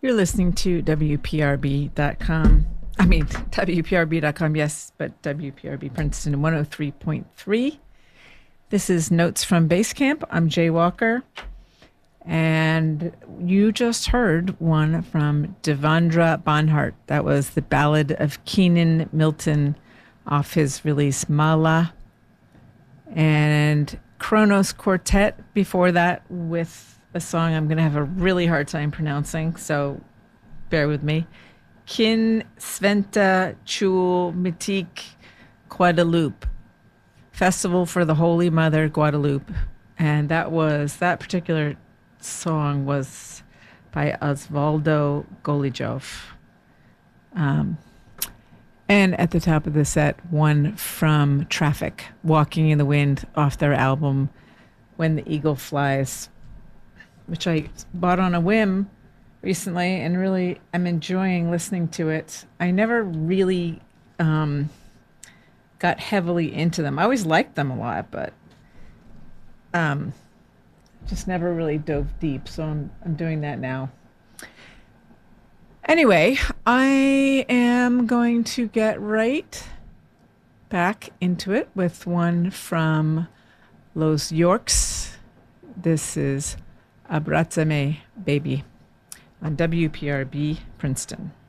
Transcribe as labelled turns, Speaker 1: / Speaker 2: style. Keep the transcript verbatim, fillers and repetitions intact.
Speaker 1: You're listening to W P R B dot com. I mean, W P R B dot com, yes, but W P R B Princeton one oh three point three. This is Notes from Basecamp. I'm Jay Walker. And you just heard one from Devendra Banhart. That was the Ballad of Keenan Milton off his release Mala. And Kronos Quartet before that with a song I'm going to have a really hard time pronouncing, so bear with me. Kin Sventa Chul Mitik Guadalupe, Festival for the Holy Mother Guadalupe. And that was, that particular song was by Osvaldo Golijov. Um, and at the top of the set, one from Traffic, Walking in the Wind, off their album When the Eagle Flies, which I bought on a whim recently and really I'm enjoying listening to it. I never really um, got heavily into them. I always liked them a lot, but um, just never really dove deep. So I'm, I'm doing that now. Anyway, I am going to get right back into it with one from Los Yorks. This is Abrázame, Baby, on W P R B Princeton.